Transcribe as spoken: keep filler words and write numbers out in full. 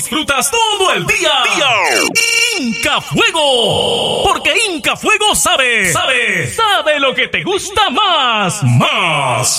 disfrutas todo el día. Inca Fuego, porque Inca Fuego sabe, sabe, sabe lo que te gusta más, más.